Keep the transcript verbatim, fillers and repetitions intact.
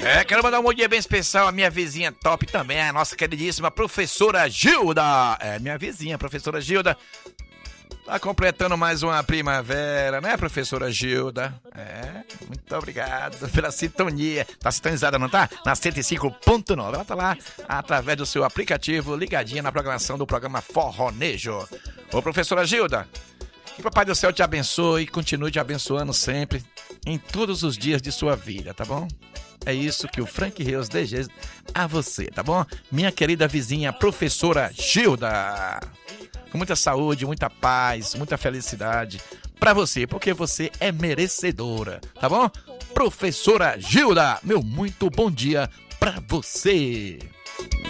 É, quero mandar um bom dia bem especial à minha vizinha top também, a nossa queridíssima professora Gilda. É, minha vizinha, professora Gilda. Tá completando mais uma primavera, né, professora Gilda? É, muito obrigado pela sintonia. Tá sintonizada, não tá? Na cento e cinco ponto nove. Ela tá lá através do seu aplicativo, ligadinha na programação do programa Forronejo. Ô, professora Gilda, que Papai do Céu te abençoe e continue te abençoando sempre, em todos os dias de sua vida, tá bom? É isso que o Frank Rios deseja a você, tá bom? Minha querida vizinha, professora Gilda. Com muita saúde, muita paz, muita felicidade pra você, porque você é merecedora, tá bom? Professora Gilda, meu muito bom dia pra você.